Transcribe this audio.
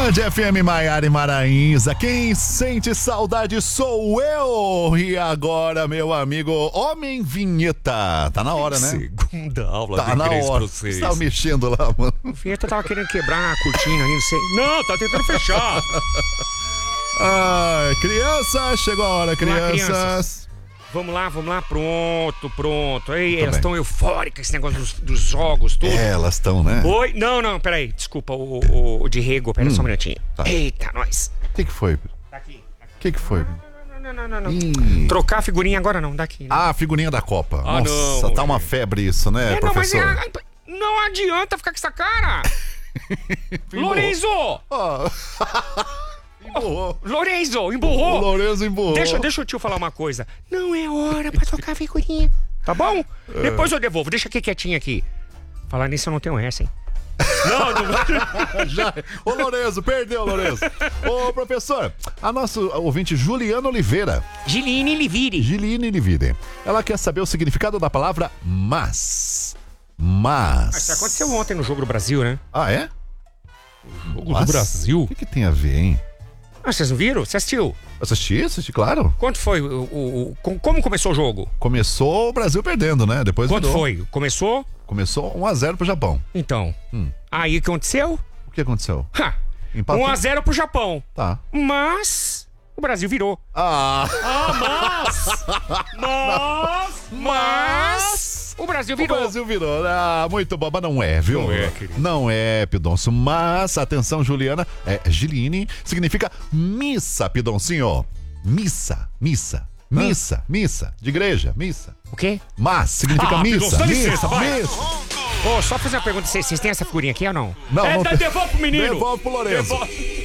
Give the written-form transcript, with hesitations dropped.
Band FM, Maiara e Maraíza. Quem sente saudade sou eu. E agora, meu amigo, Homem Vinheta. Tá na hora, né? Segunda aula tá de na inglês hora. pra vocês. Você tava mexendo lá, mano. O Vinheta tava querendo quebrar a cortina ali, não sei. Não, tá tentando fechar. Ai, criança, chegou a hora, crianças. Vamos lá, pronto. Ei, Muito elas bem. estão eufóricas, esse negócio dos jogos, tudo. Elas estão, né? Oi? Não, peraí, desculpa, o de rego, pera só um minutinho. Tá. Eita, nós. O que foi? Tá aqui. O que foi? Não. Ih. Trocar a figurinha agora não, daqui. Né? Ah, a figurinha da Copa. Ah, Nossa, não, tá uma gente. febre isso, né, Não, mas professor? não adianta ficar com essa cara. Lorenzo! Ó. Emburrou. Lorenzo, O emburrou. Lourenço emburrou. Deixa o tio falar uma coisa. Não é hora pra tocar a figurinha. Tá bom? Depois eu devolvo. Deixa aqui quietinho aqui. Falar nisso eu não tenho essa, hein? Não. Já. Ô, Lourenço, perdeu, Lourenço. Ô, professor, a nossa ouvinte Juliana Oliveira, Giline Livire. Giline Livide, ela quer saber o significado da palavra mas. Isso aconteceu ontem no Jogo do Brasil, né? Ah, é? Jogo Mas do Brasil? O que tem a ver, hein? Ah, vocês não viram? Você assistiu? Assisti, claro. Quanto foi como começou o jogo? Começou o Brasil perdendo, né? Depois Quanto virou. foi? Começou? Começou 1-0 pro Japão. Então. Aí o que aconteceu? O que aconteceu? Ha! Empatou? 1-0 pro Japão. Tá. Mas o Brasil virou. Mas o Brasil O virou. Brasil virou. Ah, muito bom, mas não é, viu? Não é, querido. Não é, Pidoncio. Mas, atenção, Juliana, Giline significa missa, Pidoncinho. Missa. De igreja, missa. O quê? Mas significa missa. Pidoncio, dá licença, vai. Missa. Ô, só fazer uma pergunta, vocês têm essa figurinha aqui ou não? Não, não tem. Devolve pro menino. Devolve pro Lourenço. Devolve.